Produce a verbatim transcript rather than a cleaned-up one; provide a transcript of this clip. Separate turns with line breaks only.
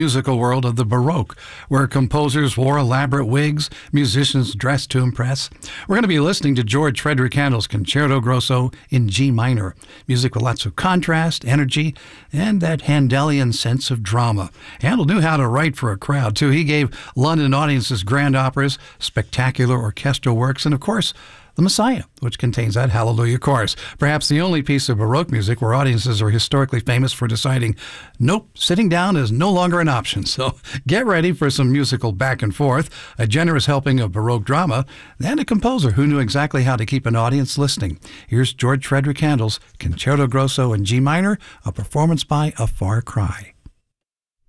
musical world of the Baroque, where composers wore elaborate wigs, musicians dressed to impress. We're going to be listening to George Frederick Handel's Concerto Grosso in G minor, music with lots of contrast, energy, and that Handelian sense of drama. Handel knew how to write for a crowd, too. He gave London audiences grand operas, spectacular orchestral works, and, of course, The Messiah, which contains that Hallelujah chorus, perhaps the only piece of Baroque music where audiences are historically famous for deciding, nope, sitting down is no longer an option. So get ready for some musical back and forth, a generous helping of Baroque drama, and a composer who knew exactly how to keep an audience listening. Here's George Frederick Handel's Concerto Grosso in G minor, a performance by A Far Cry.